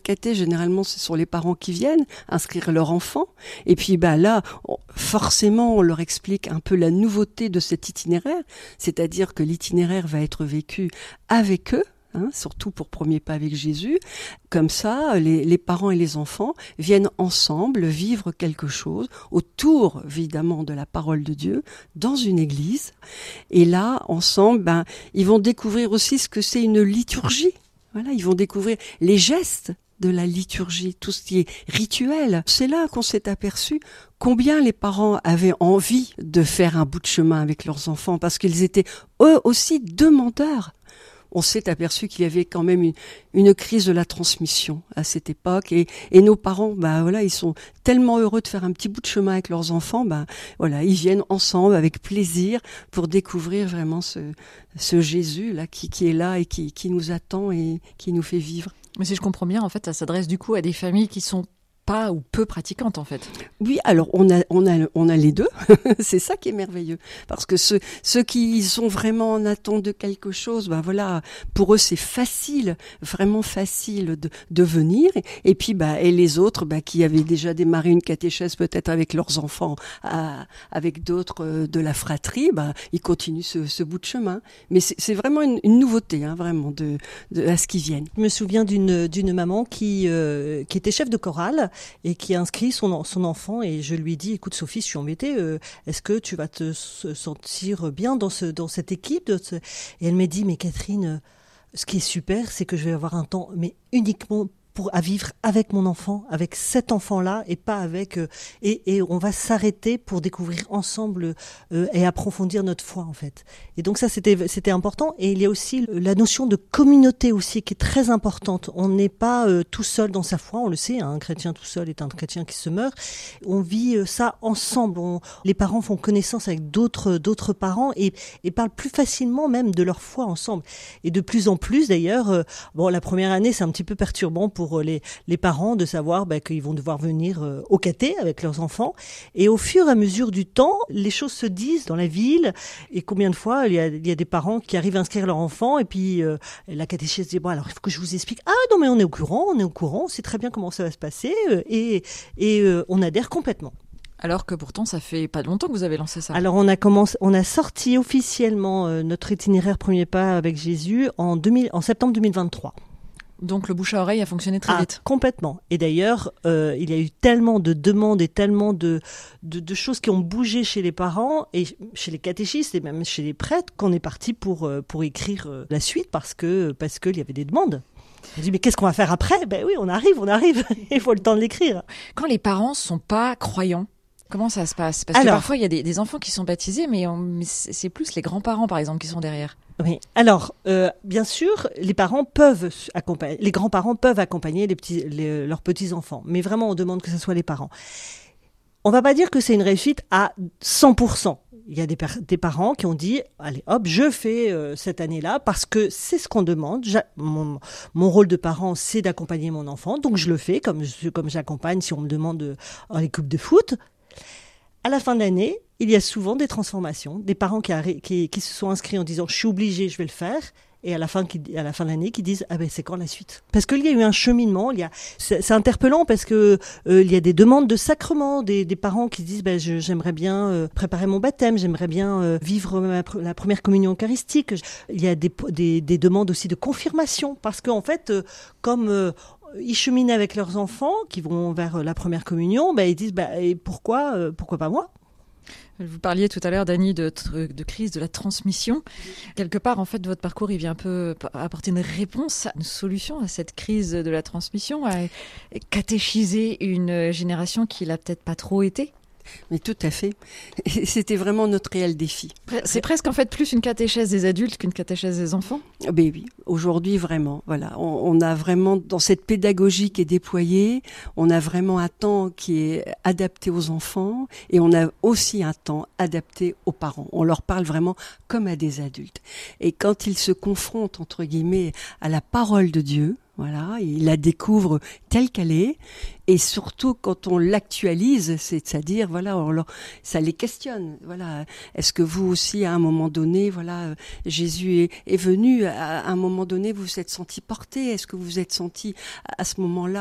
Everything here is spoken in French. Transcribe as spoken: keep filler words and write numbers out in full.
Caté, généralement, ce sont les parents qui viennent inscrire leur enfant. Et puis bah, là, on, forcément, on leur explique un peu la nouveauté de cet itinéraire. C'est-à-dire que l'itinéraire va être vécu avec eux. Hein, surtout pour Premier pas avec Jésus. Comme ça, les, les parents et les enfants viennent ensemble vivre quelque chose autour, évidemment, de la parole de Dieu, dans une église. Et là, ensemble, ben, ils vont découvrir aussi ce que c'est une liturgie. Voilà, ils vont découvrir les gestes de la liturgie, tout ce qui est rituel. C'est là qu'on s'est aperçu combien les parents avaient envie de faire un bout de chemin avec leurs enfants, parce qu'ils étaient eux aussi demandeurs. On s'est aperçu qu'il y avait quand même une, une crise de la transmission à cette époque, et, et nos parents, bah voilà, ils sont tellement heureux de faire un petit bout de chemin avec leurs enfants, bah voilà, ils viennent ensemble avec plaisir pour découvrir vraiment ce, ce Jésus là qui, qui est là et qui, qui nous attend et qui nous fait vivre. Mais si je comprends bien, en fait, ça s'adresse du coup à des familles qui sont pas ou peu pratiquantes, en fait. Oui, alors on a on a on a les deux. C'est ça qui est merveilleux, parce que ceux ceux qui sont vraiment en attente de quelque chose, ben voilà, pour eux c'est facile, vraiment facile de de venir. Et, et puis bah et les autres, bah qui avaient déjà démarré une catéchèse peut-être avec leurs enfants, à, avec d'autres euh, de la fratrie, bah ils continuent ce, ce bout de chemin. Mais c'est, c'est vraiment une, une nouveauté, hein, vraiment de, de à ce qu'ils viennent. Je me souviens d'une d'une maman qui euh, qui était chef de chorale et qui a inscrit son, son enfant, et je lui ai dit, écoute Sophie, je suis embêtée, euh, est-ce que tu vas te sentir bien dans, ce, dans cette équipe de ce... Et elle m'a dit, mais Catherine, euh, ce qui est super, c'est que je vais avoir un temps mais uniquement pour à vivre avec mon enfant, avec cet enfant-là, et pas avec euh, et, et on va s'arrêter pour découvrir ensemble euh, et approfondir notre foi en fait. Et donc ça c'était c'était important. Et il y a aussi la notion de communauté aussi qui est très importante. On n'est pas euh, tout seul dans sa foi, on le sait, hein, un chrétien tout seul est un chrétien qui se meurt. On vit euh, ça ensemble. On, les parents font connaissance avec d'autres d'autres parents et, et parlent plus facilement même de leur foi ensemble. Et de plus en plus d'ailleurs, euh, bon la première année c'est un petit peu perturbant pour pour les, les parents de savoir bah, qu'ils vont devoir venir euh, au caté avec leurs enfants. Et au fur et à mesure du temps, les choses se disent dans la ville. Et combien de fois, il y a, il y a des parents qui arrivent à inscrire leur enfant et puis euh, la catéchèse dit, bon alors il faut que je vous explique. Ah non mais on est au courant, on est au courant, on sait très bien comment ça va se passer euh, et, et euh, on adhère complètement. Alors que pourtant, ça fait pas longtemps que vous avez lancé ça. Alors on a commencé, on a sorti officiellement euh, notre itinéraire Premier pas avec Jésus en, deux mille, en septembre deux mille vingt-trois. Donc le bouche à oreille a fonctionné très ah, vite. Complètement. Et d'ailleurs, euh, il y a eu tellement de demandes et tellement de, de, de choses qui ont bougé chez les parents et chez les catéchistes et même chez les prêtres qu'on est parti pour, pour écrire la suite parce que parce qu'il y avait des demandes. On dit mais qu'est-ce qu'on va faire après ? Ben oui, on arrive, on arrive. Il faut le temps de l'écrire. Quand les parents sont pas croyants, comment ça se passe ? Parce Alors, que parfois il y a des, des enfants qui sont baptisés, mais, on, mais c'est plus les grands-parents par exemple qui sont derrière. Oui. Alors, euh, bien sûr, les parents peuvent accompagner, les grands-parents peuvent accompagner les petits, les, leurs petits-enfants. Mais vraiment, on demande que ce soit les parents. On va pas dire que c'est une réussite à cent pour cent. Il y a des, des parents qui ont dit, allez, hop, je fais euh, cette année-là parce que c'est ce qu'on demande. J'a- mon, mon rôle de parent, c'est d'accompagner mon enfant. Donc, je le fais comme, je, comme j'accompagne si on me demande euh, les coupes de foot. À la fin de l'année, il y a souvent des transformations, des parents qui, arri- qui, qui se sont inscrits en disant « je suis obligé, je vais le faire ». Et à la fin, qui, à la fin de l'année, qui disent ah ben c'est quand la suite ? Parce qu'il y a eu un cheminement. Il y a, c'est, c'est interpellant parce que euh, il y a des demandes de sacrement, des, des parents qui disent ben je, j'aimerais bien euh, préparer mon baptême, j'aimerais bien euh, vivre ma, la première communion eucharistique. Il y a des, des, des demandes aussi de confirmation parce qu'en fait, euh, comme euh, ils cheminent avec leurs enfants qui vont vers la première communion, ben ils disent ben et pourquoi euh, pourquoi pas moi ? Vous parliez tout à l'heure, Dany, de, de crise de la transmission. Quelque part, en fait, votre parcours, il vient un peu apporter une réponse, une solution à cette crise de la transmission, à catéchiser une génération qui l'a peut-être pas trop été. Mais tout à fait. Et c'était vraiment notre réel défi. C'est presque en fait plus une catéchèse des adultes qu'une catéchèse des enfants. Ben oui, aujourd'hui vraiment. Voilà, on, on a vraiment dans cette pédagogie qui est déployée, on a vraiment un temps qui est adapté aux enfants et on a aussi un temps adapté aux parents. On leur parle vraiment comme à des adultes. Et quand ils se confrontent entre guillemets à la parole de Dieu, Voilà, il la découvre telle qu'elle est, et surtout quand on l'actualise, c'est-à-dire voilà, on leur, ça les questionne. Voilà, est-ce que vous aussi à un moment donné, voilà, Jésus est, est venu à un moment donné, vous vous êtes senti porté, est-ce que vous vous êtes senti à ce moment-là